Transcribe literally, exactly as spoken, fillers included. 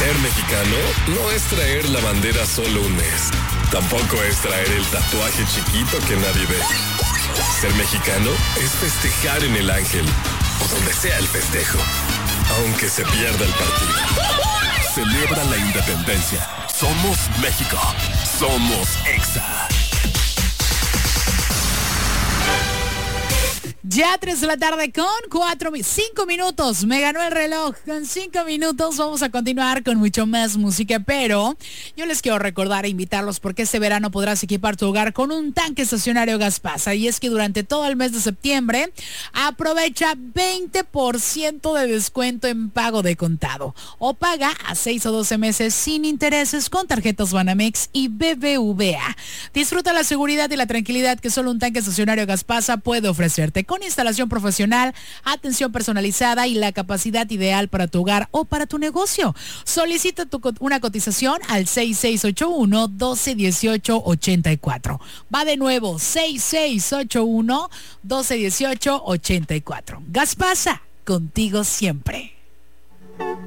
Ser mexicano no es traer la bandera solo un mes. Tampoco es traer el tatuaje chiquito que nadie ve. Ser mexicano es festejar en el Ángel o donde sea el festejo, aunque se pierda el partido. Celebra la independencia. Somos México. Somos Exa. Ya tres de la tarde con cuatro, cinco minutos. Me ganó el reloj. Con cinco minutos vamos a continuar con mucho más música, pero yo les quiero recordar e invitarlos porque este verano podrás equipar tu hogar con un tanque estacionario Gaspasa. Y es que durante todo el mes de septiembre aprovecha veinte por ciento de descuento en pago de contado. O paga a seis o doce meses sin intereses con tarjetas Banamex y B B V A. Disfruta la seguridad y la tranquilidad que solo un tanque estacionario Gaspasa puede ofrecerte. Con instalación profesional, atención personalizada y la capacidad ideal para tu hogar o para tu negocio. Solicita tu, una cotización al seis seis ocho uno, uno dos uno ocho, ocho cuatro. Va de nuevo, seis seis ocho uno, uno dos uno ocho, ocho cuatro. Gaspasa, contigo siempre.